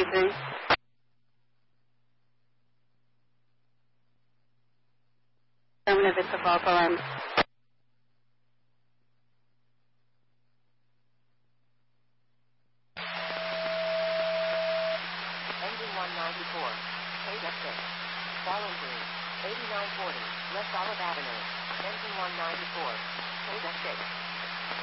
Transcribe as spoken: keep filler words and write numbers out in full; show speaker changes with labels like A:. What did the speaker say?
A: thirty-three. Affirmative, it's a false alarm.
B: Engine one ninety-four. Theta six. Fallen Green. eighty-nine forty. West Olive Avenue. Engine one ninety-four. Theta six.